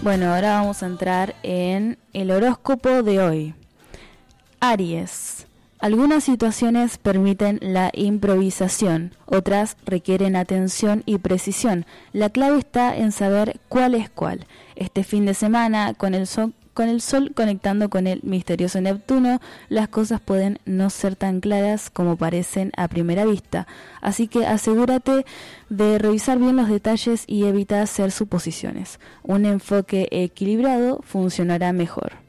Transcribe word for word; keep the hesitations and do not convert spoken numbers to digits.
Bueno, ahora vamos a entrar en el horóscopo de hoy. Aries. Algunas situaciones permiten la improvisación, otras requieren atención y precisión. La clave está en saber cuál es cuál. Este fin de semana, con el sol, con el sol conectando con el misterioso Neptuno, las cosas pueden no ser tan claras como parecen a primera vista. Así que asegúrate de revisar bien los detalles y evita hacer suposiciones. Un enfoque equilibrado funcionará mejor.